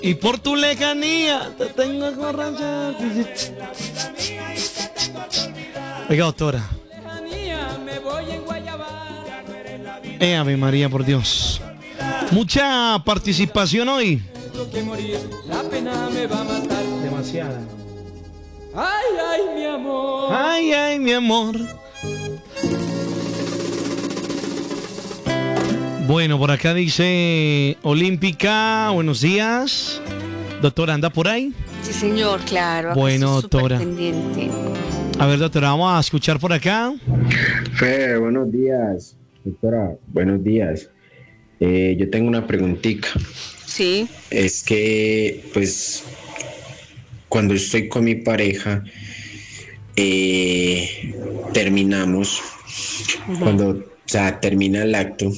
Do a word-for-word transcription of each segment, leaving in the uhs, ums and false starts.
Y por tu lejanía te tengo acorrallar. Oiga, doctora. Eh, Ave María, por Dios. Mucha participación hoy. Demasiada. Ay, ay, mi amor. Ay, ay, mi amor. Bueno, por acá dice Olímpica, buenos días. Doctora, ¿anda por ahí? Sí, señor, claro. Bueno, doctora. Pendiente. A ver, doctora, vamos a escuchar por acá. Fe, buenos días. Doctora, buenos días. Eh, yo tengo una preguntita. Sí. Es que, pues, cuando estoy con mi pareja, eh, terminamos, uh-huh. cuando, o sea, termina el acto,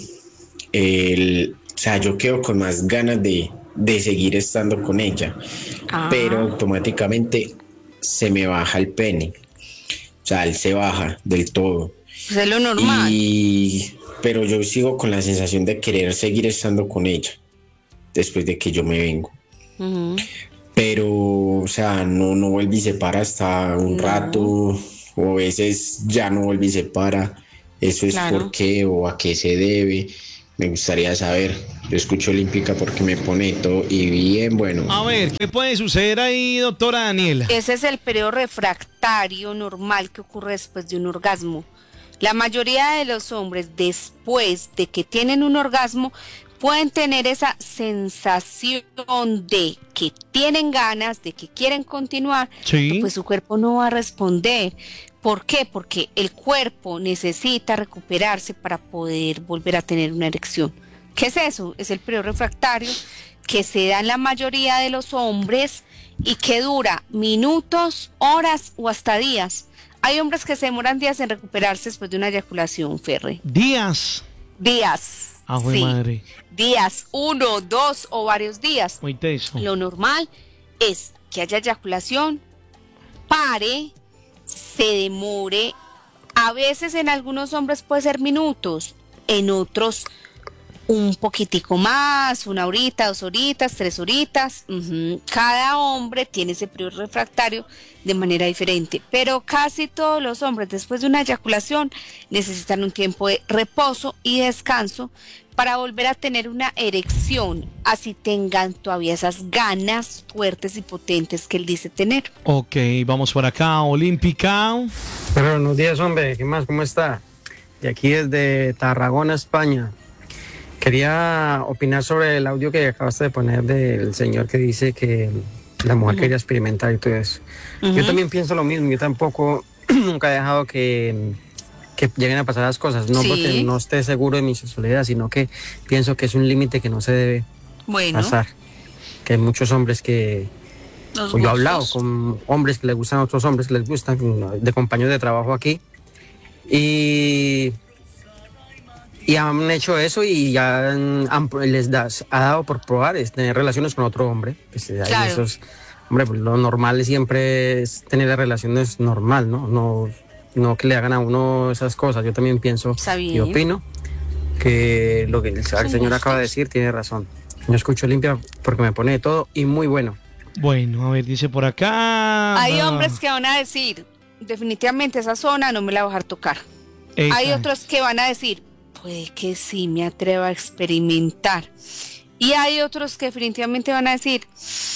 el, o sea, yo quedo con más ganas de, de seguir estando con ella, ah. pero automáticamente se me baja el pene, o sea, él se baja del todo. Pues es lo normal. Y, pero yo sigo con la sensación de querer seguir estando con ella después de que yo me vengo. Uh-huh. Pero, o sea, no, no vuelve y se para hasta un no. rato, o a veces ya no vuelve y se para. ¿Eso es claro. por qué o a qué se debe? Me gustaría saber. Yo escucho Olímpica porque me pone todo y bien bueno. A ver, ¿qué puede suceder ahí, doctora Daniela? Ese es el periodo refractario normal que ocurre después de un orgasmo. La mayoría de los hombres, después de que tienen un orgasmo, pueden tener esa sensación de que tienen ganas, de que quieren continuar, sí. pues su cuerpo no va a responder. ¿Por qué? Porque el cuerpo necesita recuperarse para poder volver a tener una erección. ¿Qué es eso? Es el periodo refractario que se da en la mayoría de los hombres y que dura minutos, horas o hasta días. Hay hombres que se demoran días en recuperarse después de una eyaculación, Ferre. ¿Días? Días. Ah, sí. Madre. Días, uno, dos o varios días. Muy teso. Lo normal es que haya eyaculación, pare, se demore. A veces en algunos hombres puede ser minutos, en otros un poquitico más, una horita, dos horitas, tres horitas. Uh-huh. Cada hombre tiene ese periodo refractario de manera diferente, pero casi todos los hombres después de una eyaculación necesitan un tiempo de reposo y descanso para volver a tener una erección, así tengan todavía esas ganas fuertes y potentes que él dice tener. Ok, vamos por acá, Olímpica. Pero buenos días, hombre, ¿qué más? ¿Cómo está? De aquí desde Tarragona, España. Quería opinar sobre el audio que acabaste de poner del señor que dice que la mujer uh-huh. quería experimentar y todo eso. Uh-huh. Yo también pienso lo mismo, yo tampoco nunca he dejado que... que lleguen a pasar las cosas, no sí. porque no esté seguro de mi sexualidad, sino que pienso que es un límite que no se debe bueno. pasar. Que hay muchos hombres que... Pues yo he hablado con hombres que les gustan a otros hombres que les gustan, de compañeros de trabajo aquí, y, y han hecho eso y ya han, han, les das, ha dado por probar es tener relaciones con otro hombre. Pues claro. esos, hombre, pues lo normal siempre es tener las relaciones normal, ¿no? No no que le hagan a uno esas cosas. Yo también pienso y opino que lo que el señor gustos. acaba de decir tiene razón. Yo escucho Limpia porque me pone de todo y muy bueno. Bueno, a ver, dice por acá. Hay hombres que van a decir, definitivamente esa zona no me la voy a dejar tocar. Esa. Hay otros que van a decir, puede que sí me atreva a experimentar. Y hay otros que definitivamente van a decir,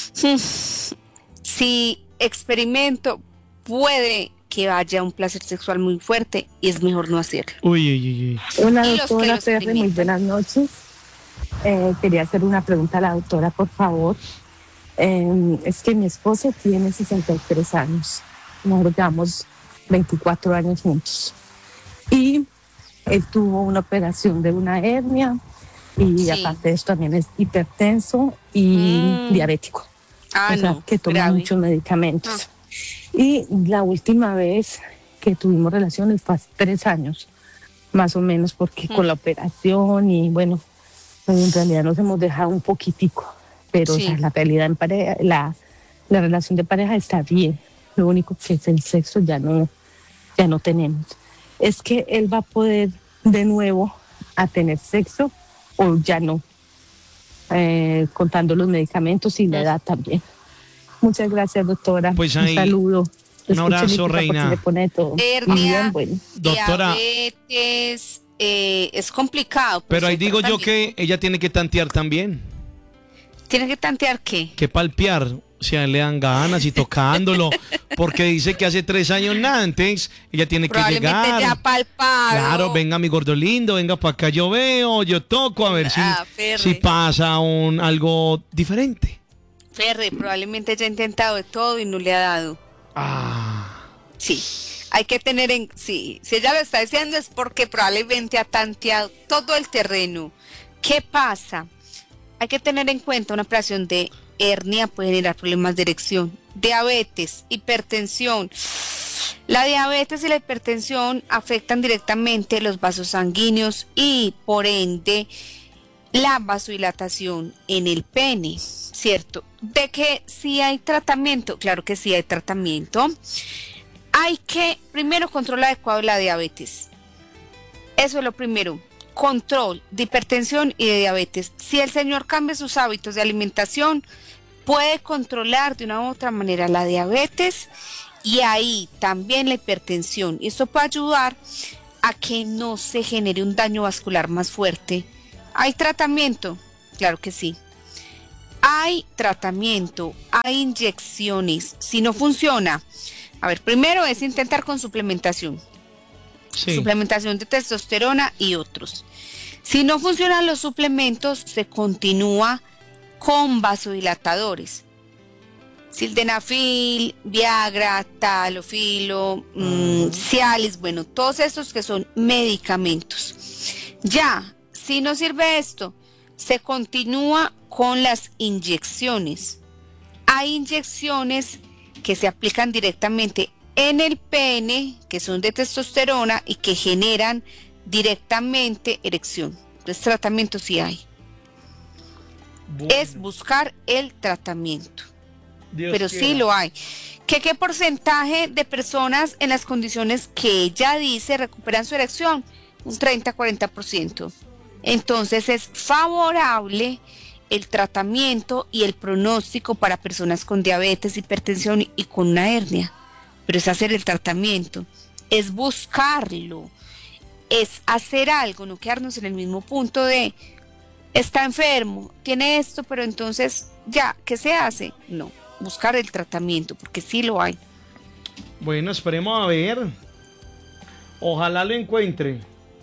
si experimento, puede que haya un placer sexual muy fuerte y es mejor no hacerlo. Uy, uy, uy. Hola, doctora Ferre, muy buenas noches. Eh, quería hacer una pregunta a la doctora, por favor. Eh, es que mi esposo tiene sesenta y tres años. Nosotros llevamos veinticuatro años juntos. Y él tuvo una operación de una hernia y sí. aparte de esto también es hipertenso y mm. diabético. Ah, o sea, no, que toma grave. muchos medicamentos. Ah. Y la última vez que tuvimos relaciones fue hace tres años, más o menos, porque mm. con la operación y bueno, pues en realidad nos hemos dejado un poquitico, pero sí. o sea, la realidad en pareja, la, la relación de pareja está bien. Lo único que es el sexo ya no, ya no tenemos. Es que él va a poder de nuevo a tener sexo o ya no. eh, contando los medicamentos y la edad también. Muchas gracias, doctora. Pues un ahí, saludo. un abrazo, Escuchen, reina. le pone todo. Hernia, Bien, bueno. Doctora. diabetes, eh, es complicado. pues, Pero ahí el digo yo tratamiento. que ella tiene que tantear también. ¿Tiene que tantear qué? Que palpear, o sea, le dan ganas y tocándolo, porque dice que hace tres años nada, antes ella tiene que Probablemente llegar. ya palpado. Claro, venga mi gordo lindo, venga para acá, yo veo, yo toco, a ver si, Ah, Ferre. si pasa un algo diferente. Ferre, probablemente ya ha intentado de todo y no le ha dado. Ah, Sí, hay que tener en... Sí, si ella lo está diciendo es porque probablemente ha tanteado todo el terreno. ¿Qué pasa? Hay que tener en cuenta una operación de hernia puede generar problemas de erección, diabetes, hipertensión. La diabetes y la hipertensión afectan directamente los vasos sanguíneos y por ende la vasodilatación en el pene, ¿cierto? De que si hay tratamiento, claro que sí hay tratamiento. Hay que primero controlar adecuado la diabetes. Eso es lo primero. Control de hipertensión y de diabetes. Si el señor cambia sus hábitos de alimentación, puede controlar de una u otra manera la diabetes y ahí también la hipertensión. Y esto puede ayudar a que no se genere un daño vascular más fuerte. ¿Hay tratamiento? Claro que sí. Hay tratamiento, hay inyecciones. Si no funciona, a ver, primero es intentar con suplementación. sí. Suplementación de testosterona y otros. Si no funcionan los suplementos, se continúa con vasodilatadores. Sildenafil, Viagra, Talofilo, mmm, Cialis, bueno, todos estos que son medicamentos. Ya, si no sirve esto, se continúa con las inyecciones. Hay inyecciones que se aplican directamente en el pene, que son de testosterona y que generan directamente erección. Entonces, tratamiento sí hay. Bueno, Es buscar el tratamiento. Dios Pero sí quiera. lo hay. ¿Qué, ¿Qué porcentaje de personas en las condiciones que ella dice recuperan su erección? Un treinta a cuarenta por ciento. Entonces es favorable el tratamiento y el pronóstico para personas con diabetes, hipertensión y con una hernia. Pero es hacer el tratamiento, es buscarlo, es hacer algo, no quedarnos en el mismo punto de está enfermo, tiene esto, pero entonces ya, ¿qué se hace? No, buscar el tratamiento, porque sí lo hay. Bueno, esperemos a ver. Ojalá lo encuentre.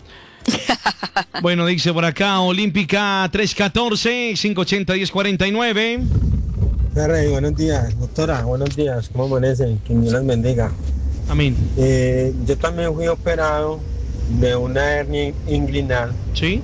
Bueno, dice por acá, Olímpica tres uno cuatro, cinco ocho cero, uno cero cuatro nueve. Ferre, buenos días, doctora, buenos días, ¿cómo amanece? Que Dios las bendiga. Amén. Eh, yo también fui operado de una hernia inguinal ¿Sí?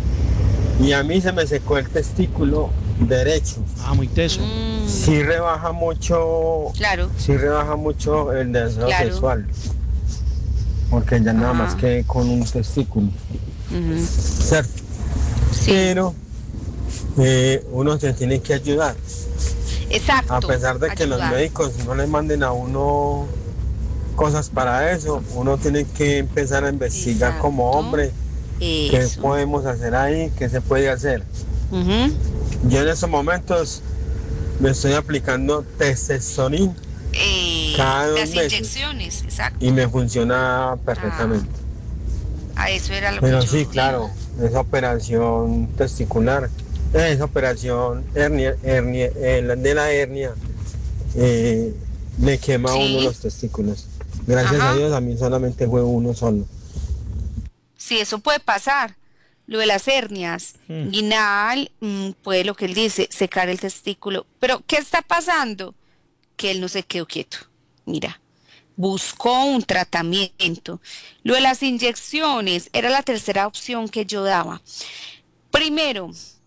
y a mí se me secó el testículo derecho. Ah, muy teso. Mm, Sí rebaja mucho, claro, sí rebaja mucho el deseo Claro. sexual, porque ya nada Ah. más que con un testículo, ujú, ¿cierto? sí, Pero eh, uno se tiene que ayudar. exacto. A pesar de que los ayudar. médicos no le manden a uno cosas para eso, uno tiene que empezar a investigar Exacto. como hombre qué Eso. podemos hacer ahí, qué se puede hacer. Ujú, Yo en estos momentos me estoy aplicando testosterona eh, Cada dos las meses. inyecciones, exacto. y me funciona perfectamente. A eso era lo Pero que yo sí, digo. claro, esa operación testicular, eh, esa operación hernia, hernia, eh, la de la hernia, eh, le quema a Sí. uno los testículos. Gracias Ajá. a Dios, a mí solamente fue uno solo. Sí, eso puede pasar. Lo de las hernias, Mm. inguinal, mm, puede lo que él dice, secar el testículo. Pero, ¿qué está pasando? Que él no se quedó quieto. Mira, buscó un tratamiento. Lo de las inyecciones era la tercera opción que yo daba. Primero,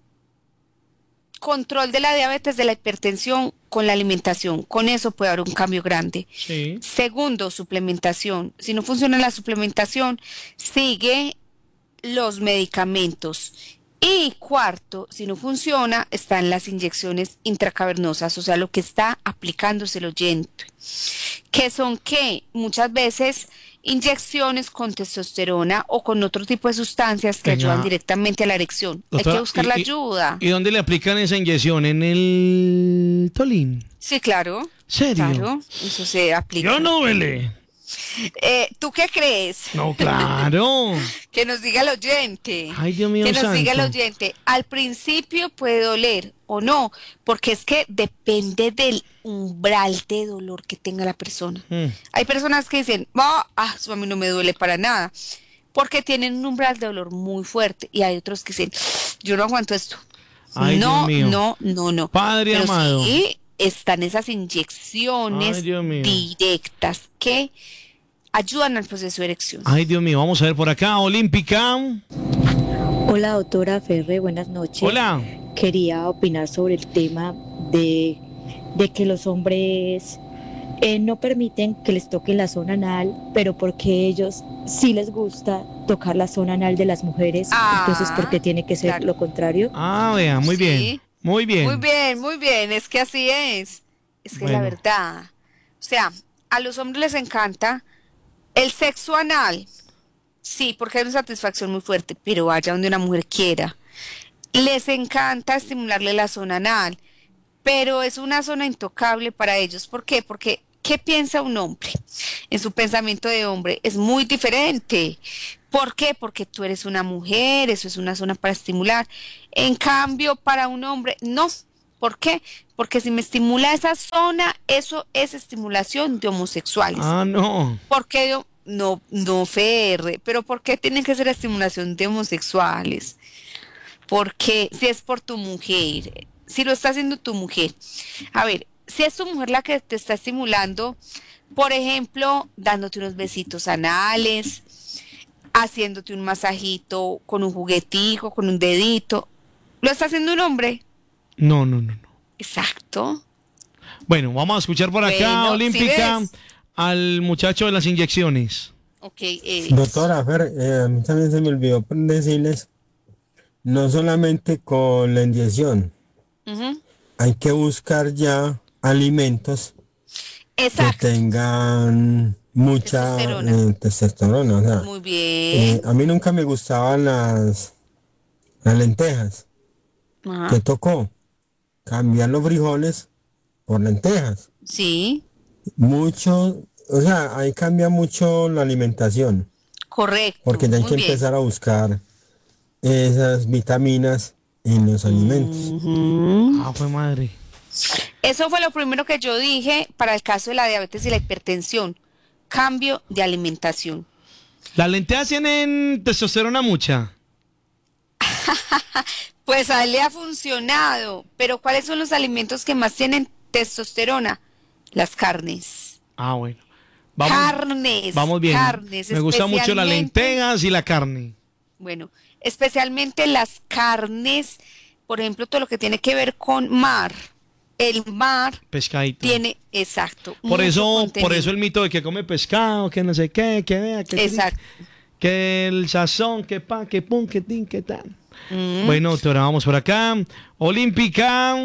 control de la diabetes, de la hipertensión con la alimentación. Con eso puede haber un cambio grande. Sí. Segundo, suplementación. Si no funciona la suplementación, sigue los medicamentos. Y cuarto, si no funciona, están las inyecciones intracavernosas, o sea, lo que está aplicándose el oyente. Que son que muchas veces inyecciones con testosterona o con otro tipo de sustancias que Venga. ayudan directamente a la erección. Doctora, Hay que buscar y- la y- ayuda. ¿Y dónde le aplican esa inyección? ¿En el Tolín? Sí, claro. ¿Serio? Claro, eso se aplica. Yo no duele. Eh, ¿Tú qué crees? No, claro. Que nos diga el oyente. Ay, Dios mío Que nos diga el santo. oyente. Al principio puede doler o no, porque es que depende del umbral de dolor que tenga la persona. Mm. Hay personas que dicen, "Ah, ah, eso a mí no me duele para nada", porque tienen un umbral de dolor muy fuerte. Y hay otros que dicen, yo no aguanto esto. Ay, no, Dios mío. no, no, no. Padre Pero amado. sí están esas inyecciones Ay, Dios mío. directas que ayudan al proceso de erección. Ay, Dios mío, vamos a ver por acá, Olímpica. Hola, doctora Ferre, buenas noches. Hola. Quería opinar sobre el tema de, de que los hombres eh, no permiten que les toquen la zona anal, pero porque ellos sí les gusta tocar la zona anal de las mujeres, Ah, entonces ¿por qué tiene que ser claro. lo contrario? Ah, vea, muy Sí. bien. Muy bien. Muy bien, muy bien, es que así es. Es que Bueno. la verdad. O sea, a los hombres les encanta el sexo anal. Sí, porque hay una satisfacción muy fuerte, pero vaya donde una mujer quiera. Les encanta estimularle la zona anal, pero es una zona intocable para ellos. ¿Por qué? Porque ¿qué piensa un hombre? En su pensamiento de hombre es muy diferente. ¿Por qué? Porque tú eres una mujer, eso es una zona para estimular. En cambio, para un hombre, no. ¿Por qué? Porque si me estimula esa zona, eso es estimulación de homosexuales. Ah, no. ¿Por qué? yo- No, no, F R, pero ¿por qué tiene que ser estimulación de homosexuales? Porque si es por tu mujer, si lo está haciendo tu mujer. A ver, si es tu mujer la que te está estimulando, por ejemplo, dándote unos besitos anales, haciéndote un masajito con un juguetico, con un dedito, ¿lo está haciendo un hombre? No, no, no, no. Exacto. Bueno, vamos a escuchar por acá, Bueno, ¿sí Olímpica, ves? al muchacho de las inyecciones. Ok. eh, Doctora Fer, eh, a mí también se me olvidó decirles, no solamente con la inyección, ujú, hay que buscar ya alimentos que Exacto. tengan mucha Testosterona. eh, testosterona. O sea, Muy eh, bien. a mí nunca me gustaban las, las lentejas. Ajá. ¿Qué tocó? Cambiar los frijoles por lentejas. Sí, Mucho, o sea, ahí cambia mucho la alimentación, correcto. porque ya hay muy que bien. empezar a buscar esas vitaminas en los alimentos. Ujú. Ah, fue madre. Eso fue lo primero que yo dije para el caso de la diabetes y la hipertensión. Cambio de alimentación. Las lentejas tienen testosterona mucha. Pues a él le ha funcionado, pero ¿cuáles son los alimentos que más tienen testosterona? Las carnes. Ah, bueno. Vamos, carnes. vamos bien. Carnes. Me gustan mucho las especialmente- lentejas y la carne. Bueno, especialmente las carnes, por ejemplo, todo lo que tiene que ver con mar. El mar Pescadito. tiene, exacto. Por mucho eso, por contenido. eso el mito de que come pescado, que no sé qué, que vea, que Exacto. que el sazón, que pa, que pum, que tin, que tal. Mm. Bueno, doctora, vamos por acá. Olímpica.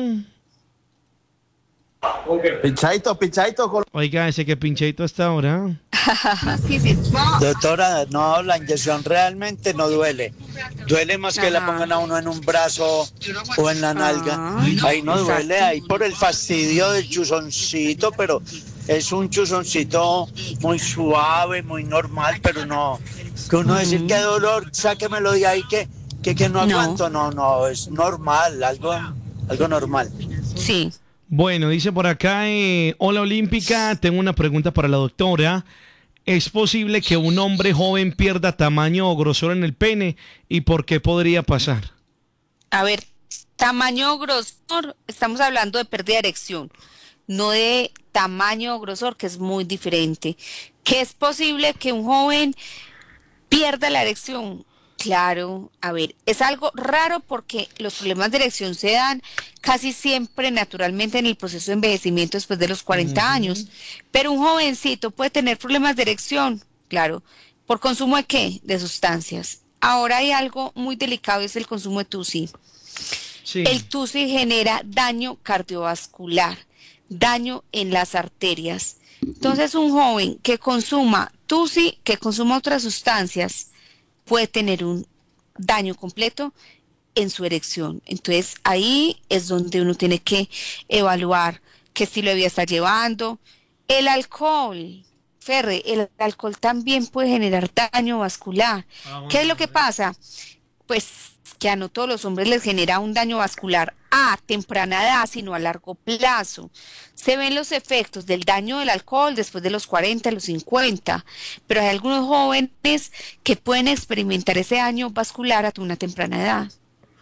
Pichadito, pichadito. col- Oiga, ese que pincheito hasta ahora. Doctora, no, la inyección realmente no duele. Duele más que la Ajá. pongan a uno en un brazo o en la nalga. Ah, Ahí no exacto. duele, ahí por el fastidio del chuzoncito, pero es un chuzoncito muy suave, muy normal, pero no. Que uno decir que dolor, sáquemelo de ahí, que, que, que no No. aguanto. No, no, es normal, algo, algo normal. Sí. Bueno, dice por acá, eh, hola Olímpica, tengo una pregunta para la doctora. ¿Es posible que un hombre joven pierda tamaño o grosor en el pene? ¿Y por qué podría pasar? A ver, tamaño o grosor, estamos hablando de pérdida de erección, no de tamaño o grosor, que es muy diferente. ¿Que es posible que un joven pierda la erección? Claro, a ver, es algo raro porque los problemas de erección se dan casi siempre naturalmente en el proceso de envejecimiento después de los cuarenta años, pero un jovencito puede tener problemas de erección, claro, ¿por consumo de qué? De sustancias. Ahora hay algo muy delicado, es el consumo de TUSI. Sí. El TUSI genera daño cardiovascular, daño en las arterias. Entonces, un joven que consuma Tusi, que consuma otras sustancias, puede tener un daño completo en su erección. Entonces ahí es donde uno tiene que evaluar qué estilo de vida está llevando. El alcohol, Ferre, el alcohol también puede generar daño vascular. Ah, ¿qué es lo que pasa? Pues que a no todos los hombres les genera un daño vascular a temprana edad, sino a largo plazo. Se ven los efectos del daño del alcohol después de los cuarenta, los cincuenta, pero hay algunos jóvenes que pueden experimentar ese daño vascular a una temprana edad.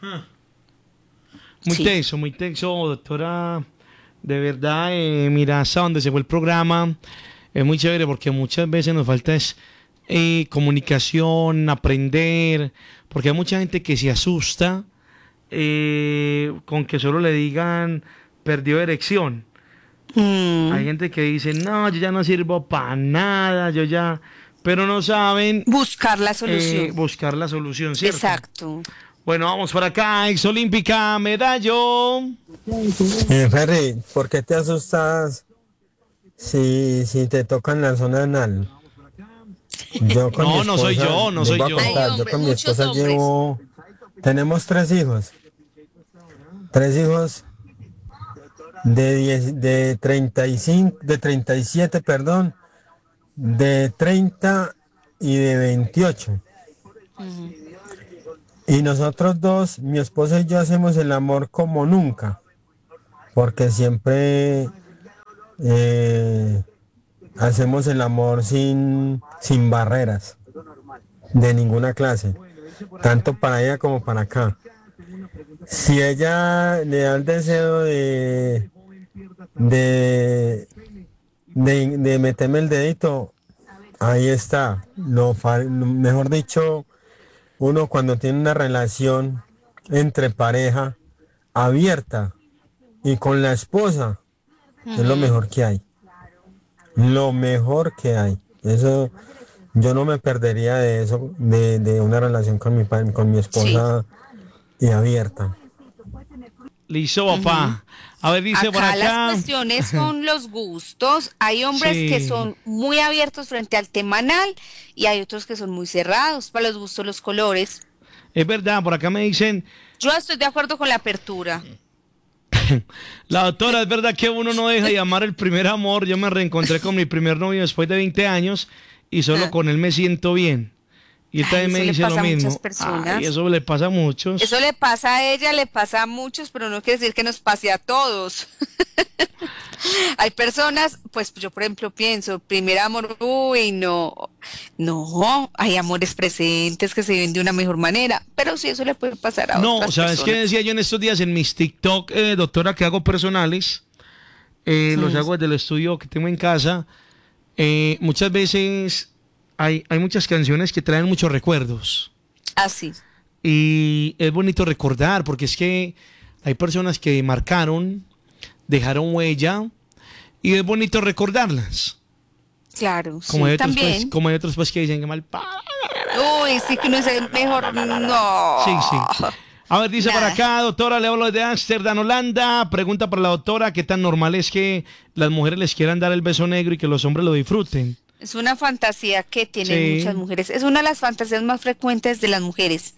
Muy Sí. tenso, muy tenso, doctora. De verdad, eh, mira hasta donde se fue el programa. Es muy chévere porque muchas veces nos falta es eh, comunicación, aprender, porque hay mucha gente que se asusta eh, con que solo le digan perdió erección. Mm. Hay gente que dice, no, yo ya no sirvo para nada, yo ya... Pero no saben... Buscar la solución. eh, buscar la solución, ¿cierto? Exacto. Bueno, vamos por acá, exolímpica, medallo. Eh, Ferry, ¿por qué te asustas si, si te tocan la zona anal? Yo con No, mi no soy esposa- yo, no les soy voy a yo. contar, Ay, yo hombre, con mi muchos esposa hombres. llevo... Tenemos tres hijos. Tres hijos de, diez, de treinta y cinco, de treinta y siete, perdón, de treinta y de veintiocho. Ujú. Y nosotros dos, mi esposa y yo, hacemos el amor como nunca, porque siempre eh, hacemos el amor sin, sin barreras de ninguna clase, tanto para ella como para acá. Si ella le da el deseo de, de, de, de meterme el dedito, ahí está. Lo, fa- lo- mejor dicho, uno cuando tiene una relación entre pareja abierta y con la esposa, es lo mejor que hay. Lo mejor que hay. Eso, yo no me perdería de eso, de, de una relación con mi, pa- con mi esposa y abierta. Listo, papá. A ver, dice por Acá las acá. cuestiones son los gustos. Hay hombres Sí. que son muy abiertos frente al tema anal y hay otros que son muy cerrados para los gustos, los colores. Es verdad, por acá me dicen, Yo estoy de acuerdo con la apertura. la doctora, es verdad que uno no deja de amar el primer amor. Yo me reencontré con mi primer novio después de veinte años y solo Ah. con él me siento bien. Y él Ay, también me eso le dice lo pasa a mismo. muchas personas. Ay, eso le pasa a muchos. Eso le pasa a ella, le pasa a muchos, pero no quiere decir que nos pase a todos. Hay personas, pues yo por ejemplo pienso, primer amor, uy, no, no, hay amores presentes que se viven de una mejor manera, pero sí eso le puede pasar a No, otras ¿sabes personas. qué decía yo en estos días en mis TikTok, eh, doctora, que hago personales? Eh, Sí. Los hago desde el estudio que tengo en casa. Eh, muchas veces hay, hay muchas canciones que traen muchos recuerdos. Así. Y es bonito recordar, porque es que hay personas que marcaron, dejaron huella, y es bonito recordarlas. Claro, Como, sí, hay otros, también. pues, como hay otros pues que dicen que mal pa- Uy, sí que uno dice mejor, no. Sí, sí. A ver, dice por Nada. acá, doctora, le hablo de Ámsterdam, Holanda. Pregunta para la doctora, ¿qué tan normal es que las mujeres les quieran dar el beso negro y que los hombres lo disfruten? Es una fantasía que tienen Sí. muchas mujeres. Es una de las fantasías más frecuentes de las mujeres.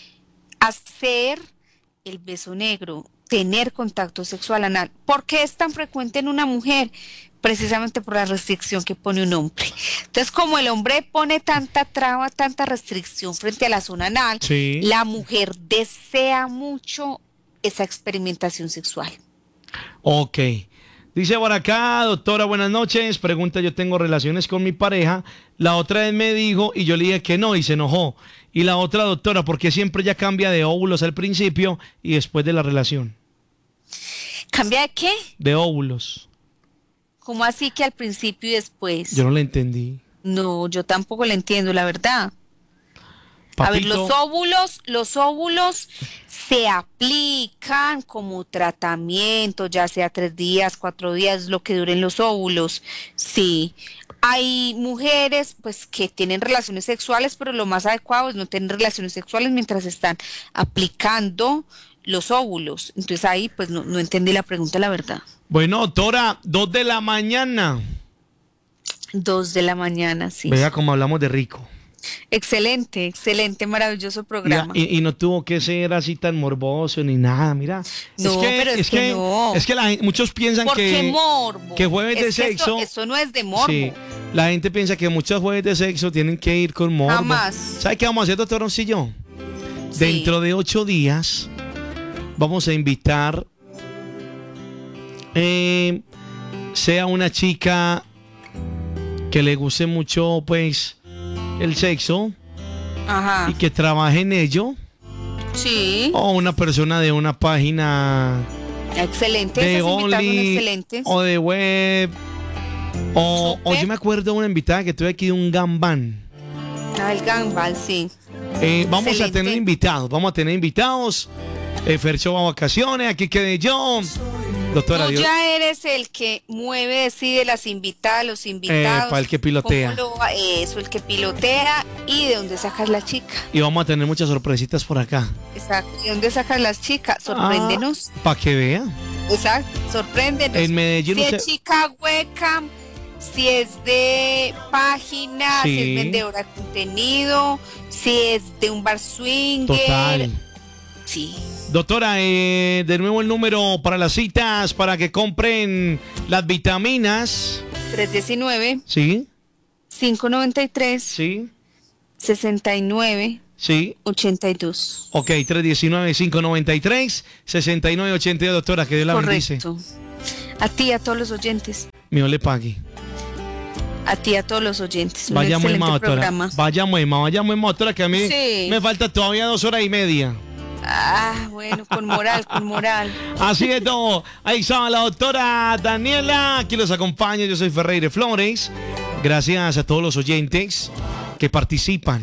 Hacer el beso negro, tener contacto sexual anal. ¿Por qué es tan frecuente en una mujer? Precisamente por la restricción que pone un hombre. Entonces, como el hombre pone tanta traba, tanta restricción frente a la zona anal, Sí. la mujer desea mucho esa experimentación sexual. Ok. Dice por acá, doctora, buenas noches. Pregunta, yo tengo relaciones con mi pareja. La otra vez me dijo y yo le dije que no y se enojó. Y la otra, doctora, ¿por qué siempre ya cambia de óvulos al principio y después de la relación? ¿Cambia de qué? De óvulos. ¿Cómo así que al principio y después? Yo no le entendí. No, yo tampoco le entiendo, la verdad. A ver, Papito, los óvulos, los óvulos se aplican como tratamiento, ya sea tres días, cuatro días, lo que duren los óvulos. Sí, hay mujeres pues que tienen relaciones sexuales, pero lo más adecuado es no tener relaciones sexuales mientras están aplicando los óvulos. Entonces ahí pues no, no entendí la pregunta, la verdad. Bueno, doctora, dos de la mañana. Dos de la mañana, sí. Vea cómo hablamos de rico. Excelente, excelente, maravilloso programa. Y, y, y no tuvo que ser así tan morboso ni nada, mira. No, es que, pero es, es que, que no. Es que la, muchos piensan ¿Por que... qué morbo? Que jueves de es que sexo... Eso, eso no es de morbo. Sí, la gente piensa que muchos jueves de sexo tienen que ir con morbo. Jamás. ¿Sabe qué vamos a hacer, doctor Roncillo? Sí. Dentro de ocho días vamos a invitar... Eh, sea una chica que le guste mucho, pues, el sexo. Ajá. Y que trabaje en ello. Sí. O una persona de una página excelente, de esas invitadas son Only, excelentes. o de web. O, o yo me acuerdo de una invitada que tuve aquí de un gambán. Ah, el gambán, sí. Eh, vamos excelente. a tener invitados, vamos a tener invitados. Eh, Fercho va a vacaciones, aquí quedé yo. Doctora, Tú Dios. ya eres el que mueve, decide las invitadas, los invitados. Eh, para el que pilotea. Cómo lo- eso, el que pilotea y de dónde sacas la chica. Y vamos a tener muchas sorpresitas por acá. Exacto. ¿De dónde sacas las chicas? Sorpréndenos. Ah, para que vea. Exacto. Sorpréndenos. En Medellín Si no es se- chica webcam, si es de página, Sí. si es vendedora de contenido, si es de un bar swinger. Total. Sí. Doctora, eh, de nuevo el número para las citas, para que compren las vitaminas. tres uno nueve, Sí, cinco nueve tres, sí, seis nueve sí. ocho dos. Ok, tres uno nueve, cinco nueve tres, seis nueve ocho dos, doctora, que Dios la bendice. Correcto. A ti, a todos los oyentes. Mío le pague. A ti, a todos los oyentes. Un Vaya muy excelente más, doctora. programa. Vaya muy más, vaya muy más, doctora, que a mí Sí. me falta todavía dos horas y media. Ah, bueno, con moral, con moral. Así es todo. Ahí está la doctora Daniela. Aquí los acompaño. Yo soy Ferreira Flores. Gracias a todos los oyentes que participan,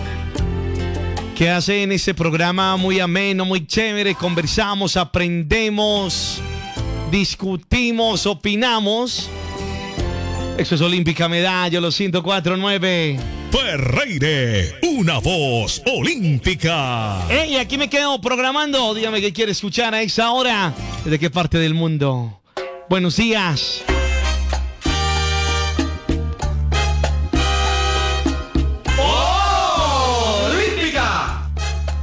que hacen este programa muy ameno, muy chévere. Conversamos, aprendemos, discutimos, opinamos. Eso es Olímpica Medallo, los ciento cuatro punto nueve. Ferreire, una voz olímpica. Hey, aquí me quedo programando. Dígame qué quiere escuchar a esa hora. ¿Desde qué parte del mundo? Buenos días.